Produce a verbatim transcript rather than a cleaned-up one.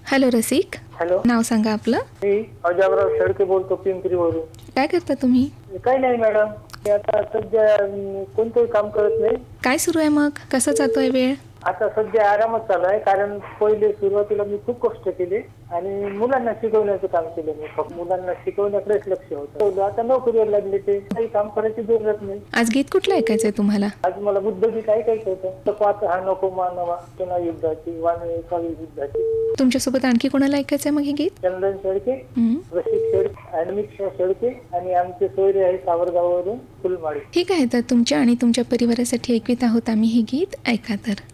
Hello रसिक, hello, नाव सांगा आपलं. मी अजाबराव शेळके बोलतो पिंपरीवरून. काय करता तुम्ही? काही नाही मॅडम, मी आता सध्या अं, कोणतंही काम करत नाही. काय सुरू आहे मग? कसा जातोय वेळ? आता सध्या आरामच चालू आहे, कारण पहिले सुरुवातीला मी खूप कष्ट केले आणि मुलांना शिकवण्याचं काम केलं. मी फक्त मुलांना शिकवण्याकडेच लक्ष होतं. आता नोकरीवर लागले, ते काही काम करायची जरूरत नाही. आज गीत कुठलं ऐकायचंय तुम्हाला? आज मला बुद्धगीत ऐकायचं होतं. तर पाच हा नको मानवा सेना युद्धाची वाणी कवी युद्धाची. तुमच्यासोबत आणखी कोणाला ऐकायचंय मग हे गीत? चंदन शेळके, हं. रसिक शेळके, अॅडमिक शेळके आणि आमचे सोयरे आहे सावरगाववरून फुलमाळी. ठीक आहे, तर तुमच्या आणि तुमच्या परिवारासाठी ऐकवीत आहोत आम्ही हे गीत. ऐका तर.